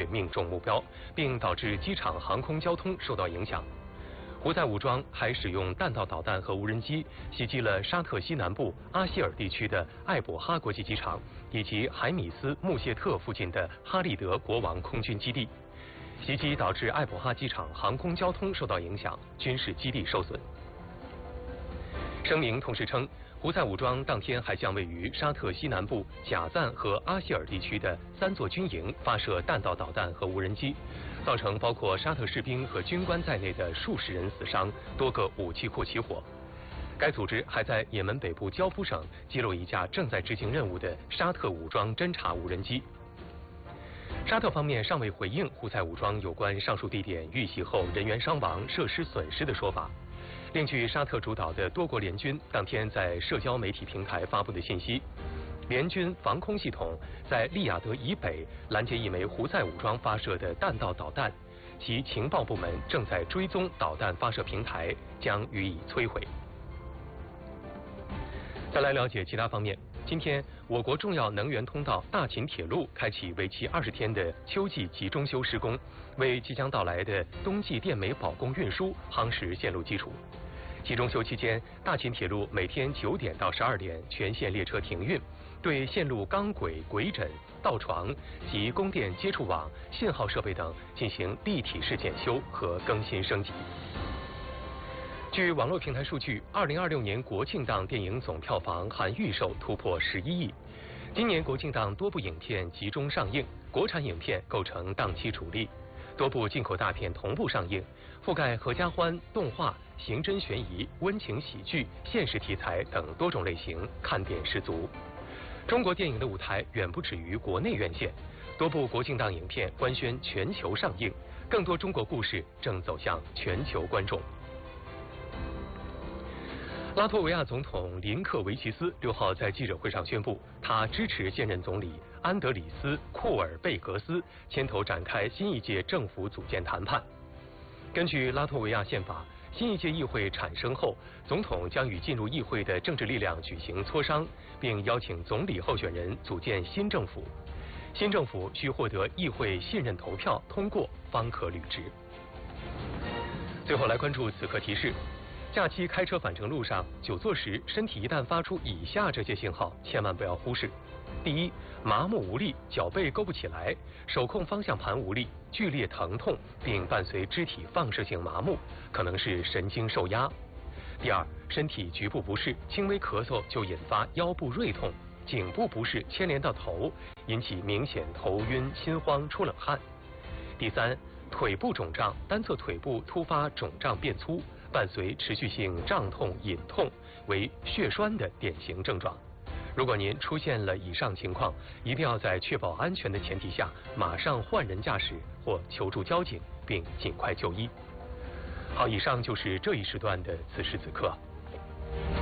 命中目标，并导致机场航空交通受到影响。胡塞武装还使用弹道导弹和无人机袭击了沙特西南部阿希尔地区的艾伯哈国际机场，以及海米斯穆谢特附近的哈利德国王空军基地。袭击导致艾伯哈机场航空交通受到影响，军事基地受损。声明同时称，胡塞武装当天还向位于沙特西南部贾赞和阿希尔地区的3座军营发射弹道导弹和无人机，造成包括沙特士兵和军官在内的数十人死伤，多个武器库起火。该组织还在也门北部焦夫省击落一架正在执行任务的沙特武装侦察无人机。沙特方面尚未回应胡塞武装有关上述地点遇袭后人员伤亡、设施损失的说法。另据沙特主导的多国联军当天在社交媒体平台发布的信息，联军防空系统在利雅得以北拦截一枚胡塞武装发射的弹道导弹，其情报部门正在追踪导弹发射平台，将予以摧毁。再来了解其他方面。今天，我国重要能源通道大秦铁路开启为期20天的秋季集中修施工，为即将到来的冬季电煤保供运输夯实线路基础。集中修期间，大秦铁路每天9点到12点全线列车停运，对线路钢轨、轨枕、道床及供电接触网、信号设备等进行立体式检修和更新升级。据网络平台数据，2026年国庆档电影总票房含预售突破11亿。今年国庆档多部影片集中上映，国产影片构成档期主力，多部进口大片同步上映，覆盖合家欢、动画、刑侦悬疑、温情喜剧、现实题材等多种类型，看点十足。中国电影的舞台远不止于国内院线，多部国庆档影片官宣全球上映，更多中国故事正走向全球观众。拉脱维亚总统林克维奇斯6号在记者会上宣布，他支持现任总理安德里斯·库尔贝格斯牵头展开新一届政府组建谈判。根据拉脱维亚宪法，新一届议会产生后，总统将与进入议会的政治力量举行磋商，并邀请总理候选人组建新政府。新政府需获得议会信任投票通过方可履职。最后来关注此刻提示。假期开车返程路上，久坐时身体一旦发出以下这些信号，千万不要忽视。第一，麻木无力，脚背勾不起来，手控方向盘无力，剧烈疼痛，并伴随肢体放射性麻木，可能是神经受压。第二，身体局部不适，轻微咳嗽就引发腰部锐痛，颈部不适牵连到头，引起明显头晕、心慌、出冷汗。第三，腿部肿胀，单侧腿部突发肿胀变粗，伴随持续性胀痛、隐痛，为血栓的典型症状。如果您出现了以上情况，一定要在确保安全的前提下，马上换人驾驶或求助交警，并尽快就医。好，以上就是这一时段的此时此刻。